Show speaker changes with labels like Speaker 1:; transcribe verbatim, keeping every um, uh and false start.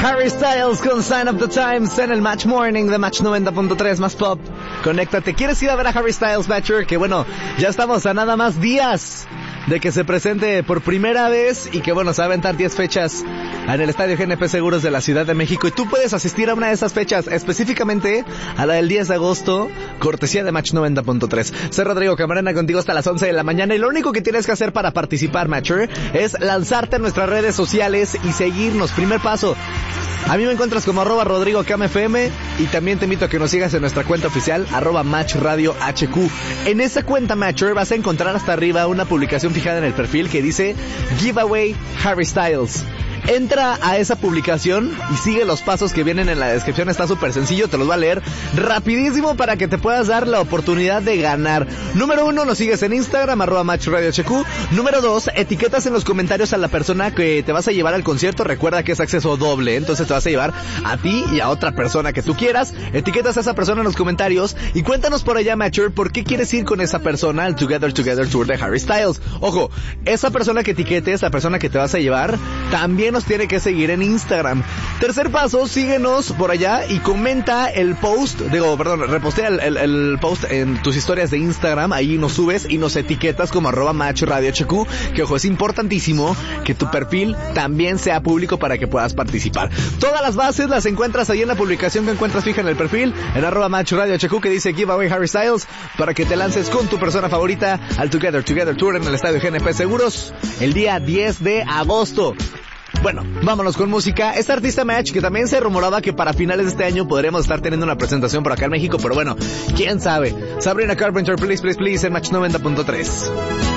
Speaker 1: Harry Styles con Sign of the Times en el Match Morning de Match noventa punto tres más pop. Conéctate. ¿Quieres ir a ver a Harry Styles, Matcher? Que bueno, ya estamos a nada más días de que se presente por primera vez y que bueno, se va a aventar diez fechas en el Estadio G N P Seguros de la Ciudad de México y tú puedes asistir a una de esas fechas, específicamente a la del diez de agosto, cortesía de Match noventa punto tres. Soy Rodrigo Camarena contigo hasta las once de la mañana y lo único que tienes que hacer para participar, Matcher, es lanzarte en nuestras redes sociales y seguirnos. Primer paso. A mí me encuentras como arroba Rodrigo Cam F M y también te invito a que nos sigas en nuestra cuenta oficial arroba Match Radio H Q. En esa cuenta, Matcher, vas a encontrar hasta arriba una publicación fijada en el perfil que dice Giveaway Harry Styles. Entra a esa publicación y sigue los pasos que vienen en la descripción. Está súper sencillo, te los voy a leer rapidísimo para que te puedas dar la oportunidad de ganar. Número uno, nos sigues en Instagram, arroba Match Radio H Q. Número dos, etiquetas en los comentarios a la persona que te vas a llevar al concierto. Recuerda que es acceso doble, entonces te vas a llevar a ti y a otra persona que tú quieras. Etiquetas a esa persona en los comentarios y cuéntanos por allá, Matcher, por qué quieres ir con esa persona al Together Together Tour de Harry Styles. Ojo, esa persona que etiquetes, la persona que te vas a llevar, también nos tiene que seguir en Instagram. Tercer paso, síguenos por allá y comenta el post, digo, perdón, repostea el, el, el post en tus historias de Instagram, ahí nos subes y nos etiquetas como arroba Match Radio H Q, que ojo, es importantísimo que tu perfil también sea público para que puedas participar. Todas las bases las encuentras ahí en la publicación que encuentras fija en el perfil, en arroba Match Radio H Q, que dice Giveaway Harry Styles, para que te lances con tu persona favorita al Together Together Tour en el Estadio G N P Seguros el día diez de agosto. Bueno, vámonos con música. Esta artista Match, que también se rumoraba que para finales de este año podremos estar teniendo una presentación por acá en México, pero bueno, quién sabe. Sabrina Carpenter, Please Please Please en Match noventa punto tres.